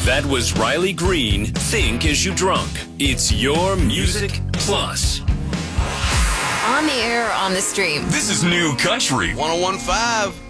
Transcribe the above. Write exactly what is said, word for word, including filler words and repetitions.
That was Riley Green, Think As You Drunk. It's your Music Plus. On the air, on the stream. This is New Country one oh one point five.